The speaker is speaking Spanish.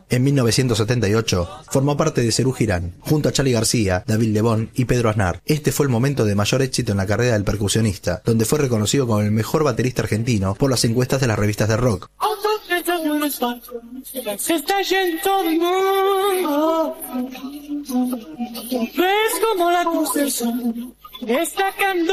En 1978 formó parte de Serú Girán, junto a Charly García, David Lebón y Pedro Aznar. Este fue el momento de mayor éxito en la carrera del percusionista, donde fue reconocido como el mejor baterista argentino por las encuestas de las revistas de rock. Se está yendo el mundo. Ves como la luz del sol destacando.